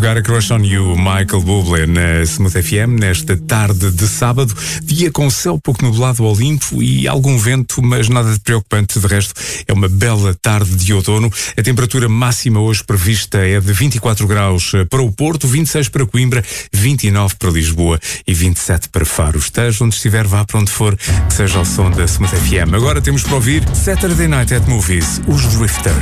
jogar a Crush on You, Michael Bublé, na Smooth FM, nesta tarde de sábado. Dia com céu pouco nublado ao limpo e algum vento, mas nada de preocupante. De resto, é uma bela tarde de outono. A temperatura máxima hoje prevista é de 24 graus para o Porto, 26 para Coimbra, 29 para Lisboa e 27 para Faro. Esteja onde estiver, vá para onde for, que seja ao som da Smooth FM. Agora temos para ouvir Saturday Night at Movies, os Drifters.